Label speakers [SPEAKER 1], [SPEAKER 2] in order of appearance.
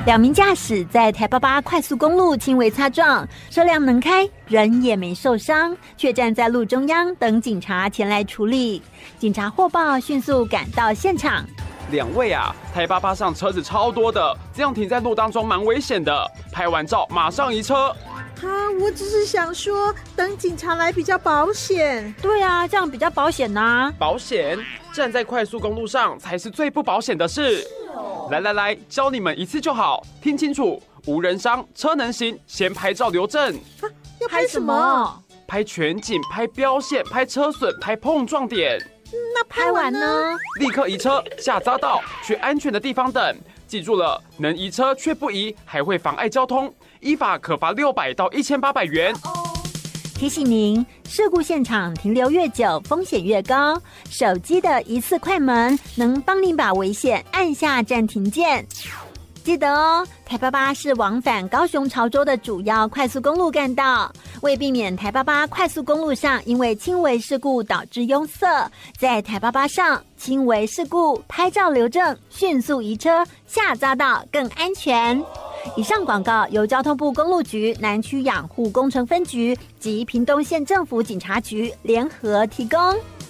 [SPEAKER 1] 2名驾驶在台88快速公路轻微擦撞，车辆能开，人也没受伤，却站在路中央等警察前来处理。警察获报，迅速赶到现场。
[SPEAKER 2] 2位啊，台88上车子超多的，这样停在路当中蛮危险的。拍完照马上移车。
[SPEAKER 3] 我只是想说，等警察来比较保险。
[SPEAKER 1] 对啊，这样比较保险啊。
[SPEAKER 2] 保险？站在快速公路上才是最不保险的事。来，教你们一次就好，听清楚，无人伤，车能行，先拍照留证。
[SPEAKER 3] 要拍什么？
[SPEAKER 2] 拍全景，拍标线，拍车损，拍碰撞点。
[SPEAKER 3] 那拍完呢？
[SPEAKER 2] 立刻移车下匝道，去安全的地方等。记住了，能移车却不移，还会妨碍交通，依法可罚600到1800元。
[SPEAKER 1] 提醒您，事故现场停留越久，风险越高。手机的一次快门能帮您把危险按下暂停键。记得哦，台88是往返高雄潮州的主要快速公路干道。为避免台88快速公路上因为轻微事故导致拥塞，在台88上轻微事故拍照留证，迅速移车下匝道更安全。以上广告由交通部公路局南区养护工程分局及屏东县政府警察局联合提供。